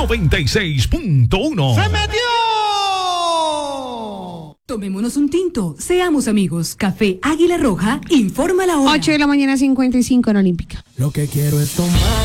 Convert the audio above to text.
96.1. ¡Se metió! Tomémonos un tinto, seamos amigos. Café Águila Roja, informa la hora. 8 de la mañana, 55 en Olímpica. Lo que quiero es tomar.